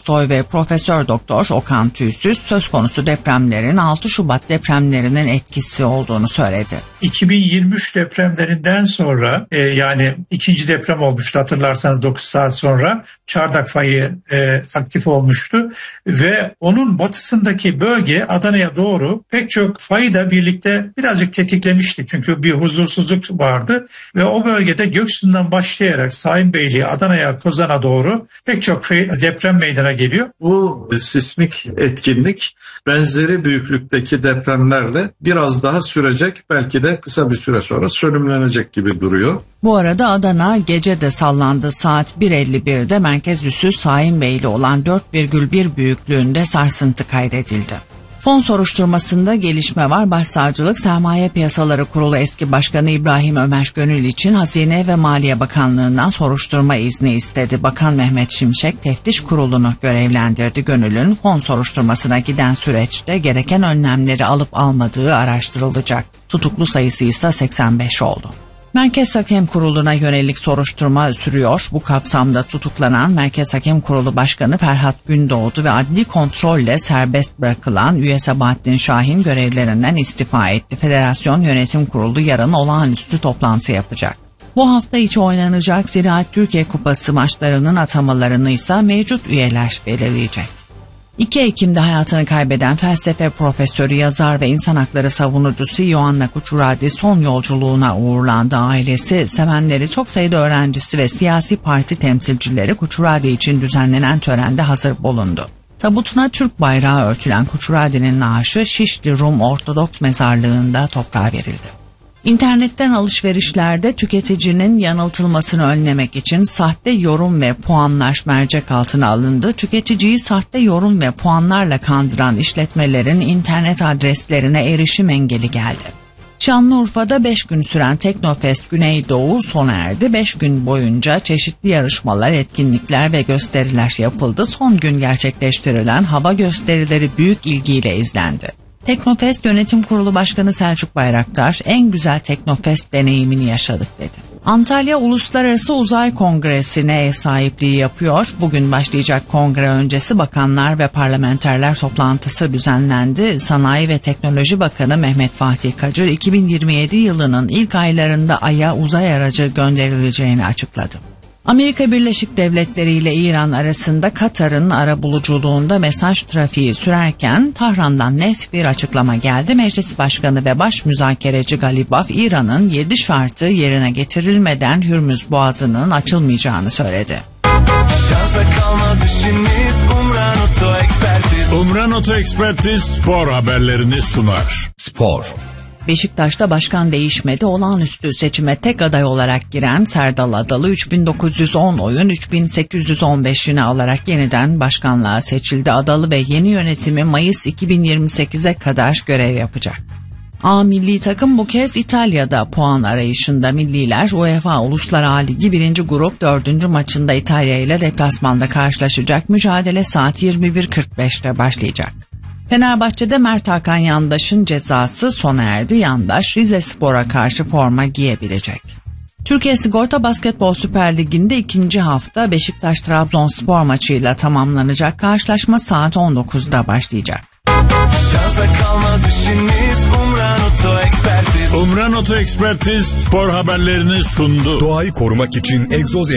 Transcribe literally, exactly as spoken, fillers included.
Aksoy ve Profesör Doktor Okan Tüysüz söz konusu depremlerin altı Şubat depremlerinin etkisi olduğunu söyledi. iki bin yirmi üç depremlerinden sonra e, yani ikinci deprem olmuştu, hatırlarsanız dokuz saat sonra Çardak fayı e, aktif olmuştu ve onun batısındaki bölge Adana'ya doğru pek çok fayı da birlikte birazcık tetiklemişti. Çünkü bir huzursuzluk vardı ve o bölgede Göksu'ndan başlayarak Saimbeyli'ye, Adana'ya, Kozan'a doğru pek çok deprem meydana geliyor. Bu sismik etkinlik benzeri büyüklükteki depremlerle biraz daha sürecek, belki de kısa bir süre sonra sönümlenecek gibi duruyor. Bu arada Adana gece de sallandı. Saat bir elli birde merkez üssü Saimbeyli olan dört virgül bir büyüklüğünde sarsıntı kaydedildi. Fon soruşturmasında gelişme var. Başsavcılık Sermaye Piyasaları Kurulu eski başkanı İbrahim Ömer Gönül için Hazine ve Maliye Bakanlığı'ndan soruşturma izni istedi. Bakan Mehmet Şimşek teftiş kurulunu görevlendirdi. Gönül'ün fon soruşturmasına giden süreçte gereken önlemleri alıp almadığı araştırılacak. Tutuklu sayısı ise seksen beş oldu. Merkez Hakem Kurulu'na yönelik soruşturma sürüyor. Bu kapsamda tutuklanan Merkez Hakem Kurulu Başkanı Ferhat Gündoğdu ve adli kontrolle serbest bırakılan üye Sabahattin Şahin görevlerinden istifa etti. Federasyon Yönetim Kurulu yarın olağanüstü toplantı yapacak. Bu hafta içi oynanacak Ziraat Türkiye Kupası maçlarının atamalarını ise mevcut üyeler belirleyecek. iki Ekim'de hayatını kaybeden felsefe profesörü, yazar ve insan hakları savunucusu Ioanna Kuchuradi son yolculuğuna uğurlandı. Ailesi, sevenleri, çok sayıda öğrencisi ve siyasi parti temsilcileri Kuchuradi için düzenlenen törende hazır bulundu. Tabutuna Türk bayrağı örtülen Kuchuradi'nin naaşı Şişli Rum Ortodoks Mezarlığı'nda toprağa verildi. İnternetten alışverişlerde tüketicinin yanıltılmasını önlemek için sahte yorum ve puanlar mercek altına alındı. Tüketiciyi sahte yorum ve puanlarla kandıran işletmelerin internet adreslerine erişim engeli geldi. Şanlıurfa'da beş gün süren Teknofest Güneydoğu sona erdi. beş gün boyunca çeşitli yarışmalar, etkinlikler ve gösteriler yapıldı. Son gün gerçekleştirilen hava gösterileri büyük ilgiyle izlendi. Teknofest Yönetim Kurulu Başkanı Selçuk Bayraktar, en güzel Teknofest deneyimini yaşadık dedi. Antalya Uluslararası Uzay Kongresi'ne ev sahipliği yapıyor. Bugün başlayacak kongre öncesi bakanlar ve parlamenterler toplantısı düzenlendi. Sanayi ve Teknoloji Bakanı Mehmet Fatih Kacır, iki bin yirmi yedi yılının ilk aylarında Ay'a uzay aracı gönderileceğini açıkladı. Amerika Birleşik Devletleri ile İran arasında Katar'ın arabuluculuğunda mesaj trafiği sürerken Tahran'dan net bir açıklama geldi. Meclis Başkanı ve baş müzakereci Galibaf, İran'ın yedi şartı yerine getirilmeden Hürmüz Boğazı'nın açılmayacağını söyledi. Umran Oto Ekspertiz spor haberlerini sunar. Spor. Beşiktaş'ta başkan değişmedi. Olağanüstü seçime tek aday olarak giren Serdal Adalı üç bin dokuz yüz on oyun üç bin sekiz yüz on beşini alarak yeniden başkanlığa seçildi. Adalı ve yeni yönetimi Mayıs iki bin yirmi sekize kadar görev yapacak. A milli takım bu kez İtalya'da puan arayışında. Milliler UEFA Uluslar Ligi birinci grup dördüncü maçında İtalya ile deplasmanda karşılaşacak. Mücadele saat yirmi bir kırk beşte başlayacak. Fenerbahçe'de Mert Hakan Yandaş'ın cezası sona erdi. Yandaş Rizespor'a karşı forma giyebilecek. Türkiye Sigorta Basketbol Süper Ligi'nde ikinci hafta Beşiktaş-Trabzonspor maçıyla tamamlanacak. Karşılaşma saat on dokuzda başlayacak. Şansa kalmaz işiniz, Umran Oto Ekspertiz. Umran Oto Ekspertiz spor haberlerini sundu. Doğayı korumak için egzoz